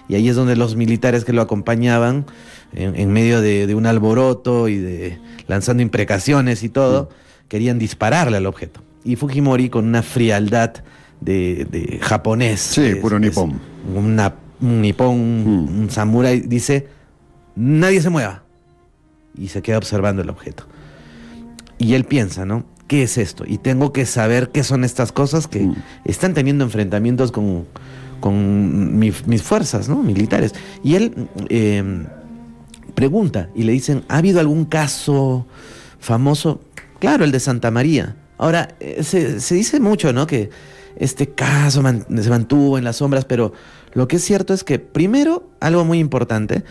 y ahí es donde los militares que lo acompañaban, en medio de un alboroto y lanzando imprecaciones y todo, querían dispararle al objeto. Y Fujimori, con una frialdad de japonés, sí, puro nipón, un nipón, un samurái, dice: nadie se mueva, y se queda observando el objeto. Y él piensa, ¿no? ¿Qué es esto? Y tengo que saber qué son estas cosas que están teniendo enfrentamientos con mis fuerzas, ¿no? Militares. Y él pregunta y le dicen: ¿ha habido algún caso famoso? Claro, el de Santa María. Ahora, se dice mucho, ¿no? Que este caso se mantuvo en las sombras, pero lo que es cierto es que, primero, algo muy importante,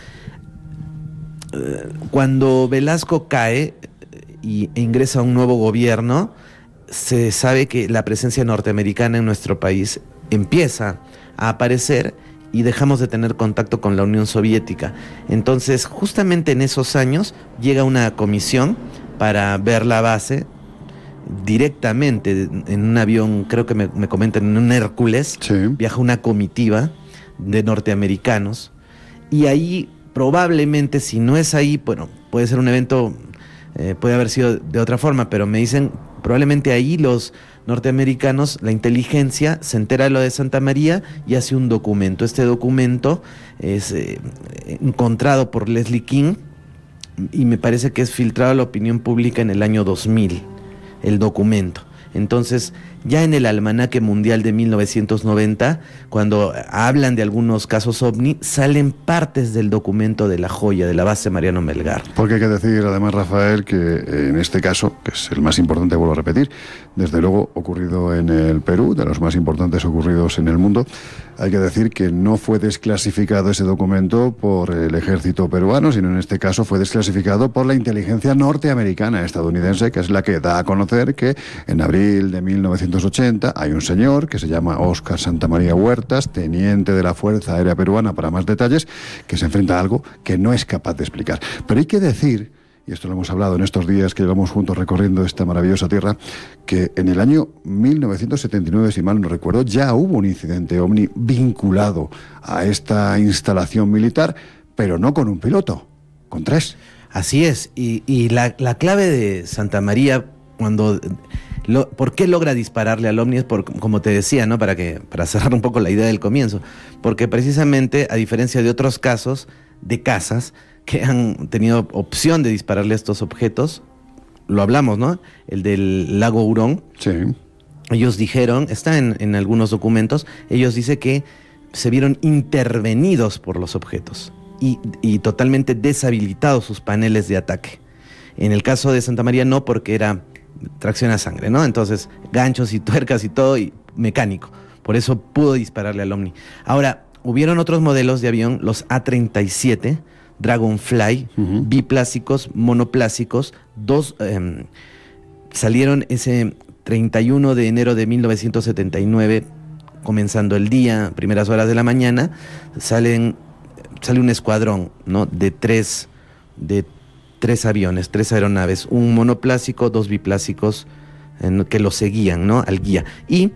cuando Velasco cae e ingresa un nuevo gobierno, se sabe que la presencia norteamericana en nuestro país empieza a aparecer y dejamos de tener contacto con la Unión Soviética. Entonces, justamente en esos años, llega una comisión para ver la base directamente en un avión, creo que me comentan, en un Hércules. Sí. Viaja una comitiva de norteamericanos, y ahí probablemente, si no es ahí, bueno, puede ser un evento, puede haber sido de otra forma, pero me dicen, probablemente ahí los norteamericanos, la inteligencia, se entera de lo de Santa María y hace un documento. Este documento es encontrado por Leslie King, y me parece que es filtrado a la opinión pública en el año 2000, el documento. Entonces, ya en el Almanaque Mundial de 1990, cuando hablan de algunos casos OVNI, salen partes del documento de La Joya, de la base Mariano Melgar. Porque hay que decir, además, Rafael, que en este caso, que es el más importante, vuelvo a repetir, desde luego ocurrido en el Perú, de los más importantes ocurridos en el mundo, hay que decir que no fue desclasificado ese documento por el ejército peruano, sino en este caso fue desclasificado por la inteligencia norteamericana, estadounidense, que es la que da a conocer que en abril de 1980 hay un señor que se llama Óscar Santamaría Huertas, teniente de la Fuerza Aérea Peruana, para más detalles, que se enfrenta a algo que no es capaz de explicar. Pero hay que decir, y esto lo hemos hablado en estos días que llevamos juntos recorriendo esta maravillosa tierra, que en el año 1979, si mal no recuerdo, ya hubo un incidente OVNI vinculado a esta instalación militar, pero no con un piloto, con 3. Así es, y la clave de Santa María, ¿por qué logra dispararle al OVNI? Es como te decía, ¿no? Para cerrar un poco la idea del comienzo, porque precisamente, a diferencia de otros casos de casas que han tenido opción de dispararle a estos objetos, lo hablamos, ¿no? El del lago Hurón. Sí. Ellos dijeron, está en algunos documentos, ellos dicen que se vieron intervenidos por los objetos y totalmente deshabilitados sus paneles de ataque. En el caso de Santa María no, porque era tracción a sangre, ¿no? Entonces, ganchos y tuercas y todo, y mecánico. Por eso pudo dispararle al OVNI. Ahora, hubieron otros modelos de avión, los A-37, Dragonfly, biplásicos, monoplásicos, salieron ese 31 de enero de 1979, comenzando el día, primeras horas de la mañana, sale un escuadrón, ¿no? de tres aviones, 3 aeronaves, un monoplásico, 2 biplásicos, que lo seguían, ¿no? Al guía. Y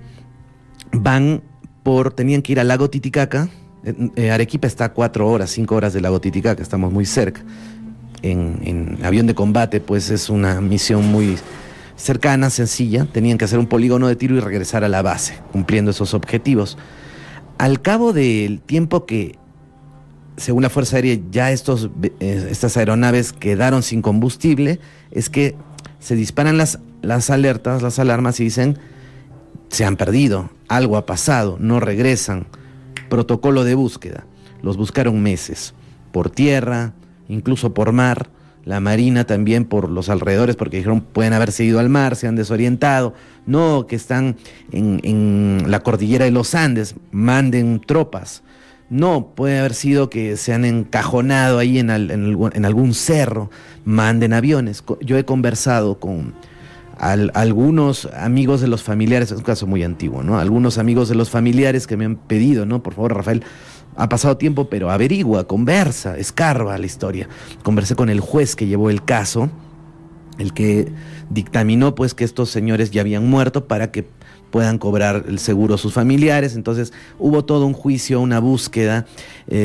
tenían que ir al lago Titicaca. Arequipa está a 4 horas, 5 horas del lago Titicaca, estamos muy cerca. En avión de combate, pues es una misión muy cercana, sencilla. Tenían que hacer un polígono de tiro y regresar a la base, cumpliendo esos objetivos. Al cabo del tiempo que, según la Fuerza Aérea, ya estas aeronaves quedaron sin combustible, es que se disparan las alertas, las alarmas, y dicen: se han perdido, algo ha pasado, no regresan. Protocolo de búsqueda. Los buscaron meses, por tierra, incluso por mar, la Marina también por los alrededores, porque dijeron pueden haberse ido al mar, se han desorientado, no, que están en la cordillera de los Andes, manden tropas. No, puede haber sido que se han encajonado ahí en algún cerro, manden aviones. Yo he conversado con algunos amigos de los familiares, es un caso muy antiguo, ¿no? Algunos amigos de los familiares que me han pedido, ¿no? Por favor, Rafael, ha pasado tiempo, pero averigua, conversa, escarba la historia. Conversé con el juez que llevó el caso, el que dictaminó, pues, que estos señores ya habían muerto para que puedan cobrar el seguro sus familiares. Entonces hubo todo un juicio, una búsqueda.